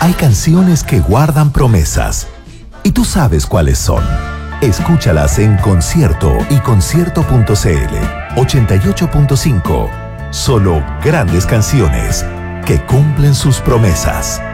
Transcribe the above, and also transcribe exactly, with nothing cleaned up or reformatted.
Hay canciones que guardan promesas y tú sabes cuáles son. Escúchalas en concierto y concierto punto c l. ochenta y ocho punto cinco. Solo grandes canciones que cumplen sus promesas.